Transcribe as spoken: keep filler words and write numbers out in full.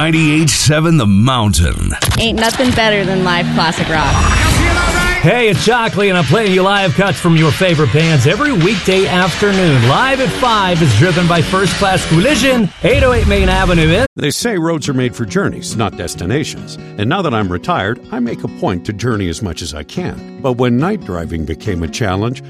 ninety-eight point seven The Mountain. Ain't nothing better than live classic rock. Hey, it's Shockley, and I'm playing you live cuts from your favorite bands every weekday afternoon. Live at five is driven by First Class Collision, eight oh eight Main Avenue in. They say roads are made for journeys, not destinations. And now that I'm retired, I make a point to journey as much as I can. But when night driving became a challenge,